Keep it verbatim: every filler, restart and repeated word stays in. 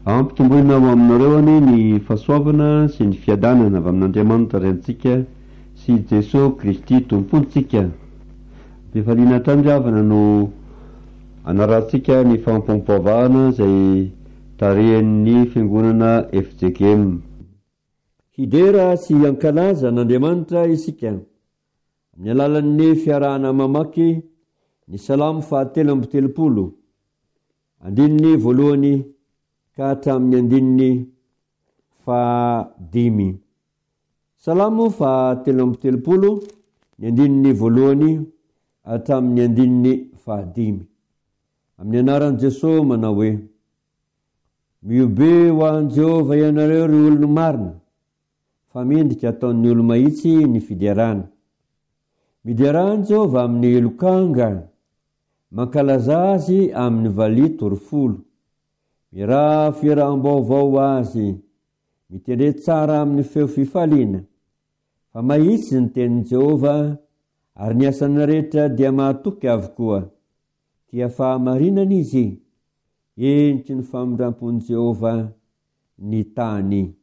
Ampitomboina ho aminareo any ny fahasoavana sy ny fiadanana avy amin'Andriamanitra rentsika sy Jesosy Kristy tompontsika. Mifaliana hatrandriavana no anarantsika ny fampompoavahana izay tarehan'ny fiangonana F J G M. Hidera sy ankalaza n'Andriamanitra isika amin'ny alalan'ny fiarahana mamaky ny salamo fahatelo amby telopolo andininy voalohany ka hatramin'ny andininy fahadimy. Salamo fahatelo amby telopolo ny andininy voalohany hatramin'ny andininy fahadimy. Amin'ny anaran'i Jesosy manao hoe: miobe ho an'i Jehovah ianareo ry olono marina, fa mendrika ataon'ny olo mahitsy ny fidiarana. Midiarany Jehovah amin'ny lokanga, mankalaza azy amin'ny valito ry folo. Miraha fiaraham-baovao azy, mitendre tsara amin'ny feo fifaliana. Fa mahitsy ny tenin'i Jehovah, ary ny asany rehetra dia mahatoky avokoa. Tia fahamarinana izy, endriky ny famindrampon'i Jehovah ny tany.